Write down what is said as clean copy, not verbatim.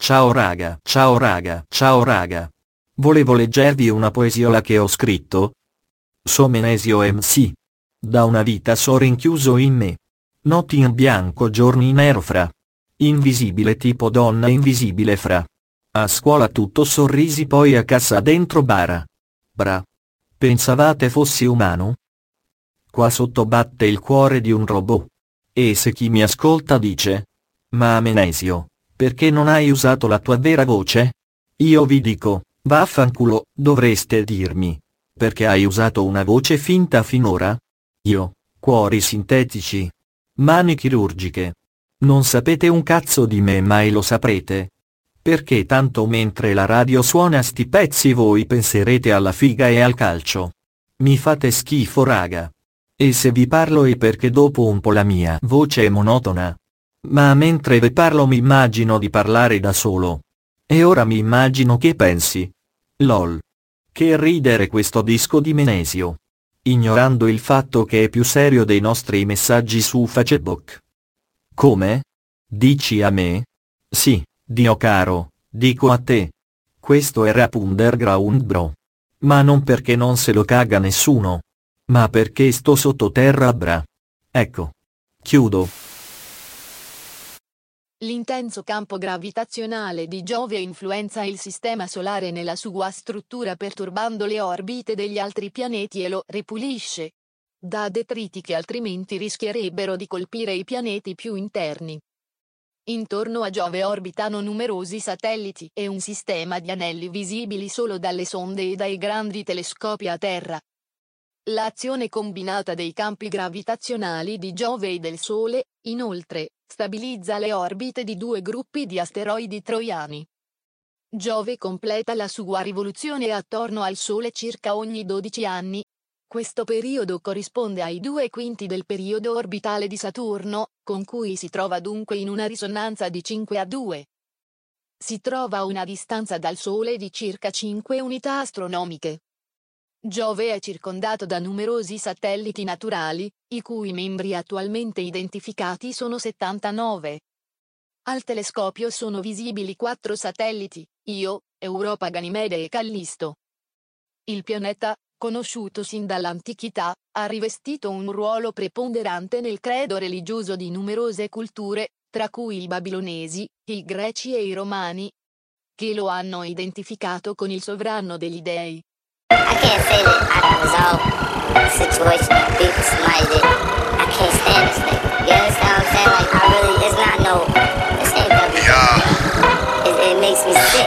Ciao raga, ciao raga, ciao raga. Volevo leggervi una poesiola che ho scritto. So Menesio MC. Da una vita so rinchiuso in me. Notti in bianco, giorni nero fra. Invisibile tipo donna invisibile fra. A scuola tutto sorrisi, poi a casa dentro bara. Bra. Pensavate fossi umano? Qua sotto batte il cuore di un robot. E se chi mi ascolta dice: ma Menesio, perché non hai usato la tua vera voce? Io vi dico: vaffanculo, dovreste dirmi: perché hai usato una voce finta finora? Io, cuori sintetici, mani chirurgiche. Non sapete un cazzo di me, mai lo saprete. Perché tanto mentre la radio suona sti pezzi voi penserete alla figa e al calcio. Mi fate schifo raga. E se vi parlo è perché dopo un po' la mia voce è monotona. Ma mentre vi parlo mi immagino di parlare da solo. E ora mi immagino che pensi: lol. Che ridere questo disco di Menesio. Ignorando il fatto che è più serio dei nostri messaggi su Facebook. Come? Dici a me? Sì, Dio caro, dico a te. Questo è rap underground bro. Ma non perché non se lo caga nessuno. Ma perché sto sottoterra bra. Ecco. Chiudo. L'intenso campo gravitazionale di Giove influenza il sistema solare nella sua struttura, perturbando le orbite degli altri pianeti e lo ripulisce da detriti che altrimenti rischierebbero di colpire i pianeti più interni. Intorno a Giove orbitano numerosi satelliti e un sistema di anelli visibili solo dalle sonde e dai grandi telescopi a terra. L'azione combinata dei campi gravitazionali di Giove e del Sole, inoltre, stabilizza le orbite di due gruppi di asteroidi troiani. Giove completa la sua rivoluzione attorno al Sole circa ogni 12 anni. Questo periodo corrisponde ai 2/5 del periodo orbitale di Saturno, con cui si trova dunque in una risonanza di 5:2. Si trova a una distanza dal Sole di circa 5 unità astronomiche. Giove è circondato da numerosi satelliti naturali, i cui membri attualmente identificati sono 79. Al telescopio sono visibili 4 satelliti: Io, Europa, Ganimede e Callisto. Il pianeta, conosciuto sin dall'antichità, ha rivestito un ruolo preponderante nel credo religioso di numerose culture, tra cui i babilonesi, i greci e i romani, che lo hanno identificato con il sovrano degli dei. I can't say that I can resolve the situation and be with somebody that I can't stand this thing. You understand what I'm saying? Like, I really, it's not no, this ain't W. It makes me sick.